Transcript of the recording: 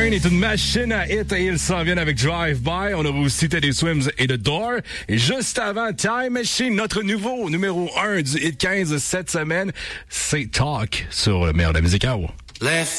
Train est une machine à hit et ils s'en viennent avec Drive By. On aura aussi Teddy Swims et The Door. Et juste avant Time Machine, notre nouveau numéro 1 du Hit 15 cette semaine, c'est Talk sur le meilleur de la musique à eau.